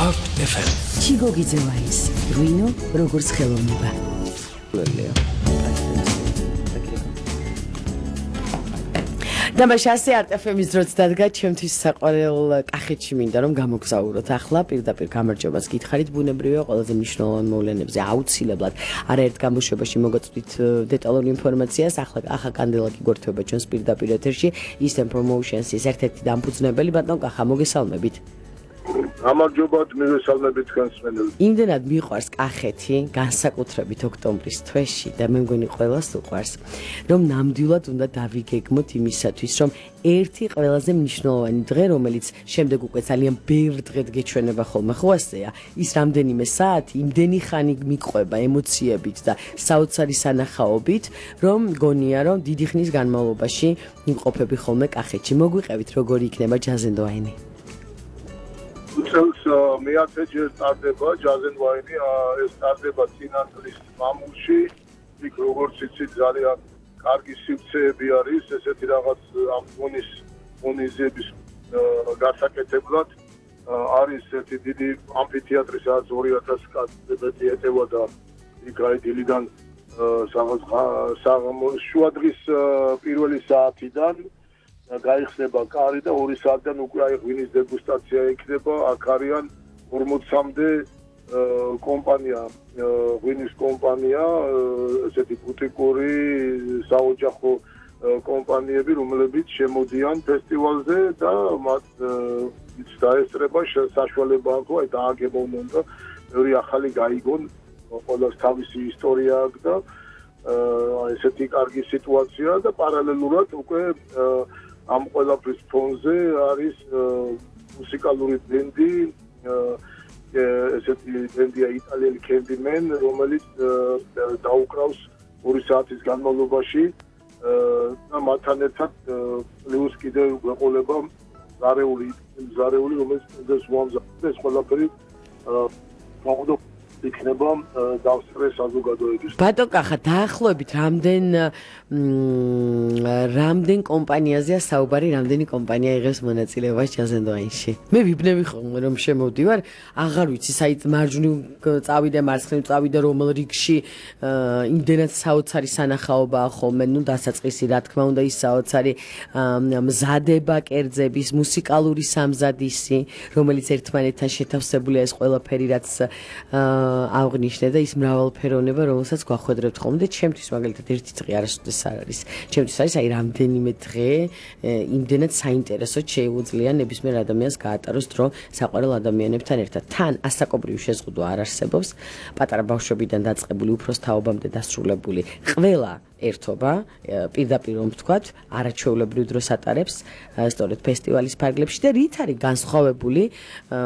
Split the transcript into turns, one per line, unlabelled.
FM.
ჩიგოგიძევაის რუინო როგორც ხელოვნება. დამაშასე არტ-FM-ის დროც დადგა ჩემთვის საყვარელ კახეთში მინდა რომ გამოგზაუროთ ახლა პირდაპირ გამარჯვებას გითხარით ბუნებრივია ყველაზე მნიშვნელოვან მოვლენებზე აუცილებლად არაერთ გამოშვებაში მოგაწვით დეტალური ინფორმაციას ახლა კანდელა კი გვერდება ჩვენს პირდაპირ ეთერში Eastern Promotions-ის ერთ-ერთი დამფუძნებელი ბატონ კახა მოგესალმებით
გამარჯობათ მივესალმებით თქვენს მენელს.
იმდენად მიყვარს კახეთი, განსაკუთრებით ოქტომბრის თვეში და მე მგონი ყველას უყვარს, რომ ნამდვილად უნდა დავიგეგმოთ იმისათვის, რომ ერთი ყველაზე მნიშვნელოვანი დღე, რომელიც შემდეგ უკვე ძალიან ბევრ დღედ გეჩვენება ხოლმე, ხო ასეა, ის რამდენიმე საათი, იმდენი ხანი მიყვება ემოციებით და საოცარი სანახაობით, რომ მგონია, რომ დიდი ხნის განმავლობაში იმყოფები ხოლმე კახეთში. მოგვიყევით როგორი იქნება ჯაზენდვაინი.
წელს მეათეჯერ სტარდება ჯაზენვაინი, ეს სტარდება წინაწლის მამულში, იქ როგორც იცით ძალიან კარგი სივრცეები არის, ესეთი რაღაც ამ მონიზების გასაკეთებლად არის ერთი დიდი ამფითეატრი, სადაც 2000 კაცი ეტევა და იქ აი დილიდან შუადღის პირველი საათიდან გაიხსნება კარი და 2 საათიდან უკვე აი ღვინის დეგუსტაცია იქნება. აქ არიან 40-მდე კომპანია, ღვინის კომპანია, ესეთი ბუტიკური საოჯახო კომპანიები, რომლებიც შემოდიან ფესტივალზე და მათ დაესწრება საშუალება აქვს აი დააგებონ და ბევრი ახალი გაიგონ, ყველას თავისი ისტორია აქვს და ესეთი კარგი სიტუაცია და პარალელურად უკვე ამ ყველაფრის ფონზე არის მუსიკალური ბენდი, ესეთი ბენდია იტალიელი კენდიმენ, რომელიც დაუკრავს 2 საათის განმავლობაში და მათთან ერთად პლუს კიდევ გვეყოლება ზარეული, რომელიც ეს უამზადებდა ეს ყველაფერი მოგდო იქნება დავსწრე საზოგადოების.
ბატონ კახა, დაახლოებით რამდენ კომპანიაზეა საუბარი, რამდენი კომპანია იღებს მონაწილეობას ჯაზენდვაინში? მე ვიბნები ხოლმე რომ შემოვდივარ, აღარ ვიცი, საით მარჯვნივ წავიდე, მარცხნივ წავიდე, რომელ რიგში იმდენად საოცარი სანახაობაა ხოლმე, ნუ დასაწყისი რა თქმა უნდა ის საოცარი მზადება კერძების, მუსიკალური სამზადისი, რომელიც ერთმანეთთან შეთავსებულია ეს ყველაფერი, რაც აღნიშნე და ის მრავალფეროვნება, რომელსაც გვახვედრებთ ხოლმე და ჩემთვის მაგალითად ერთი დღე არასოდეს არ არის. ჩემთვის არის აი რამდენიმე დღე იმდენად საინტერესოდ შეუძლია ნებისმიერ ადამიანს გაატაროს დრო საყვარელ ადამიანებთან ერთად. თან ასაკობრივი შეზღუდვა არ არსებობს. პატარა ბავშვებიდან დაწყებული უფროს თაობამდე დასრულებული ყველა ერთობა, პირდაპირ რომ ვთქვათ, არაჩვეულებრივ დროს ატარებს სწორედ ფესტივალის ფარგლებში და რით არის განსხვავებული